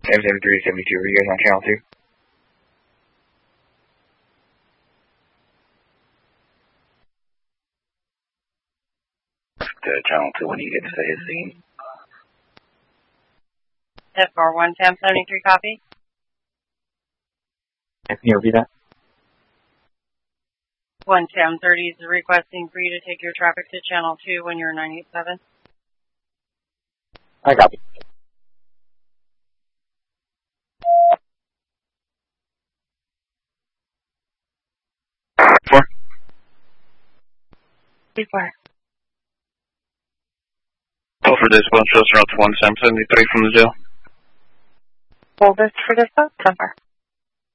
M7372, are you guys on channel 2? Channel 2 when you get to his scene. FR 1 Sam 73, copy. Can you repeat that? 1 Sam 30 is requesting for you to take your traffic to channel 2 when you're 987. I copy. Before. Call for dispatch, just route 1 Sam 73 from the jail. Hold this for dispatch, so far.